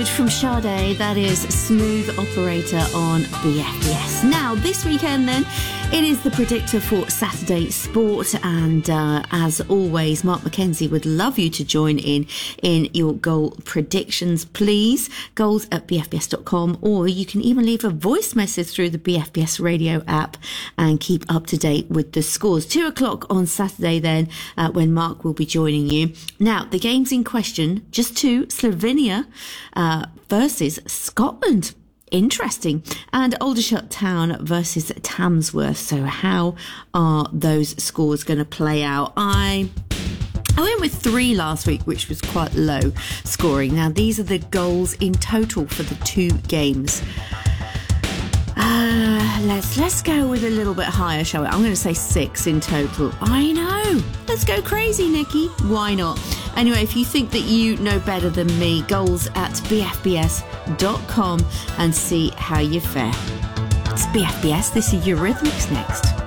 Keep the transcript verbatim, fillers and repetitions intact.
good from Sade. That is Smooth Operator on B F B S. Now, this weekend then, it is the predictor for Saturday Sport, and uh, as always, Mark McKenzie would love you to join in in your goal predictions, please. Goals at b f b s dot com, or you can even leave a voice message through the B F B S radio app and keep up to date with the scores. Two o'clock on Saturday then, uh, when Mark will be joining you. Now, the games in question, just two, Slovenia uh, versus Scotland. Interesting. And Aldershot Town versus Tamsworth. So how are those scores going to play out? I... I went with three last week, which was quite low scoring. Now, these are the goals in total for the two games. Uh, let's let's go with a little bit higher, shall we? I'm going to say six in total. I know. Let's go crazy, Nikki. Why not? Anyway, if you think that you know better than me, goals at b f b s dot com and see how you fare. It's B F B S. This is Eurythmics next.